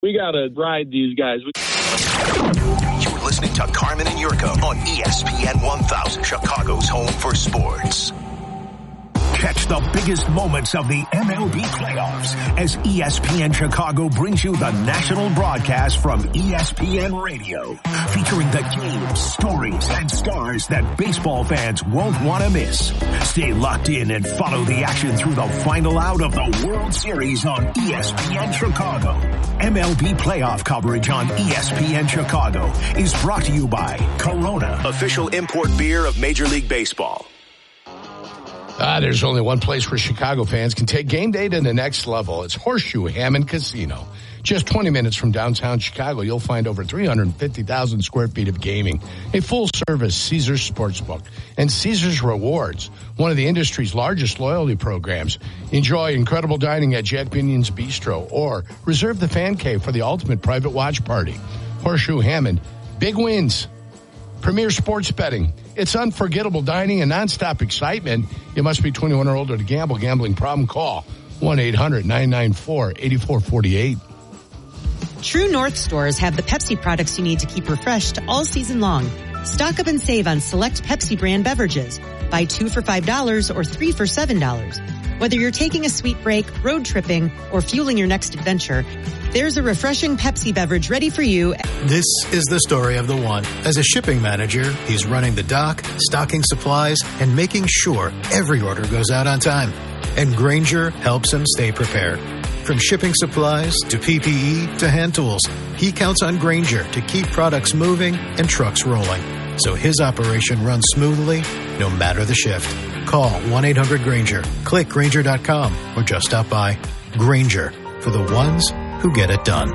We got to ride these guys. You're listening to Carmen and Yurko on ESPN 1000, Chicago's home for sports. Catch the biggest moments of the MLB playoffs as ESPN Chicago brings you the national broadcast from ESPN Radio, featuring the games, stories, and stars that baseball fans won't want to miss. Stay locked in and follow the action through the final out of the World Series on ESPN Chicago. MLB playoff coverage on ESPN Chicago is brought to you by Corona, official import beer of Major League Baseball. There's only one place where Chicago fans can take game day to the next level. It's Horseshoe Hammond Casino. Just 20 minutes from downtown Chicago, you'll find over 350,000 square feet of gaming, a full-service Caesars Sportsbook, and Caesars Rewards, one of the industry's largest loyalty programs. Enjoy incredible dining at Jack Binion's Bistro, or reserve the fan cave for the ultimate private watch party. Horseshoe Hammond, big wins. Premier Sports Betting. It's unforgettable dining and nonstop excitement. You must be 21 or older to gamble. Gambling problem? Call 1-800-994-8448. True North stores have the Pepsi products you need to keep refreshed all season long. Stock up and save on select Pepsi brand beverages. Buy 2 for $5 or 3 for $7. Whether you're taking a sweet break, road tripping, or fueling your next adventure, there's a refreshing Pepsi beverage ready for you. This is the story of the one. As a shipping manager, he's running the dock, stocking supplies, and making sure every order goes out on time. And Grainger helps him stay prepared. From shipping supplies to PPE to hand tools, he counts on Grainger to keep products moving and trucks rolling, so his operation runs smoothly no matter the shift. Call 1-800-GRAINGER, click Grainger.com, or just stop by. Grainger, for the ones who get it done.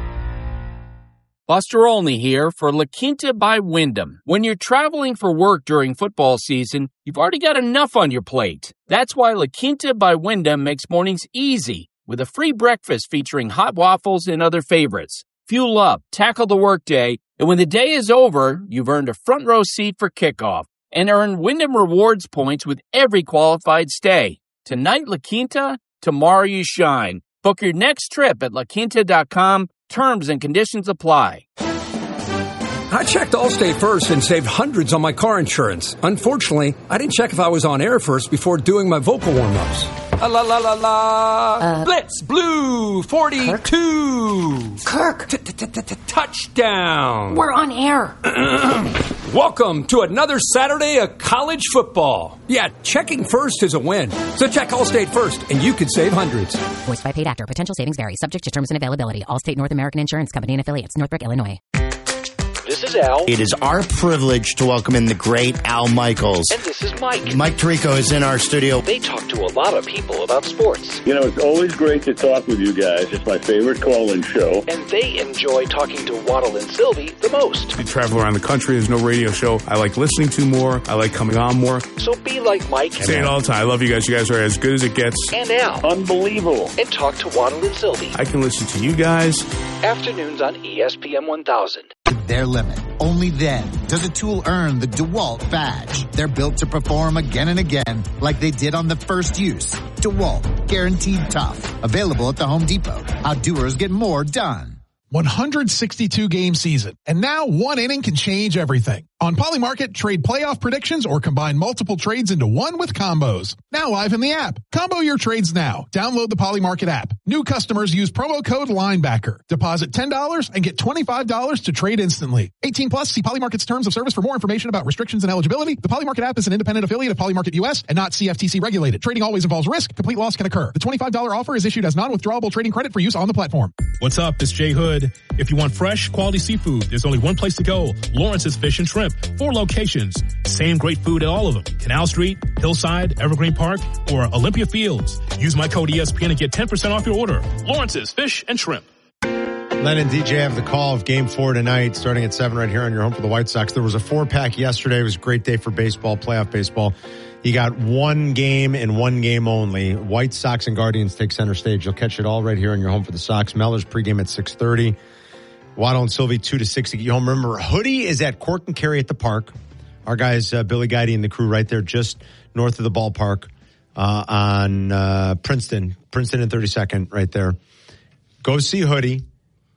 Buster Olney here for La Quinta by Wyndham. When you're traveling for work during football season, you've already got enough on your plate. That's why La Quinta by Wyndham makes mornings easy with a free breakfast featuring hot waffles and other favorites. Fuel up, tackle the workday, and when the day is over, you've earned a front row seat for kickoff and earn Wyndham Rewards points with every qualified stay. Tonight, La Quinta, tomorrow you shine. Book your next trip at laquinta.com. Terms and conditions apply. I checked Allstate first and saved hundreds on my car insurance. Unfortunately, I didn't check if I was on air first before doing my vocal warm-ups. La la la la. Blitz Blue 42. Kirk. Touchdown. We're on air. Welcome to another Saturday of college football. Yeah, checking first is a win. So check Allstate first, and you could save hundreds. Voiced by paid actor. Potential savings vary. Subject to terms and availability. Allstate North American Insurance Company and affiliates. Northbrook, Illinois. This is Al. It is our privilege to welcome in the great Al Michaels. And this is Mike. Mike Tirico is in our studio. They talk to a lot of people about sports. You know, it's always great to talk with you guys. It's my favorite call-in show. And they enjoy talking to Waddle and Sylvie the most. I travel around the country. There's no radio show I like listening to more. I like coming on more. So be like Mike. I say it all the time. I love you guys. You guys are as good as it gets. And Al. Unbelievable. And talk to Waddle and Sylvie. I can listen to you guys. Afternoons on ESPN 1000. Their limit. Only then does a tool earn the DeWalt badge. They're built to perform again and again like they did on the first use. DeWalt, guaranteed tough. Available at the Home Depot. How doers get more done. 162-game season, and now one inning can change everything. On Polymarket, trade playoff predictions or combine multiple trades into one with combos. Now live in the app. Combo your trades now. Download the Polymarket app. New customers use promo code LINEBACKER. Deposit $10 and get $25 to trade instantly. 18 plus, see Polymarket's terms of service for more information about restrictions and eligibility. The Polymarket app is an independent affiliate of Polymarket US and not CFTC regulated. Trading always involves risk. Complete loss can occur. The $25 offer is issued as non-withdrawable trading credit for use on the platform. What's up? It's Jay Hood. If you want fresh, quality seafood, there's only one place to go. Lawrence's Fish and Shrimp. 4 locations. Same great food at all of them. Canal Street, Hillside, Evergreen Park, or Olympia Fields. Use my code ESPN and get 10% off your order. Lawrence's Fish and Shrimp. Len and DJ have the call of Game 4 tonight, starting at 7 right here on your home for the White Sox. There was a 4-pack yesterday. It was a great day for baseball, playoff baseball. You got one game and one game only. White Sox and Guardians take center stage. You'll catch it all right here on your home for the Sox. Mellor's pregame at 6:30. Waddle and Sylvie 2 to 6 to get you home. Remember, Hoodie is at Court and Carey at the park. Our guys, Billy Guidey and the crew right there just north of the ballpark on Princeton and 32nd right there. Go see Hoodie.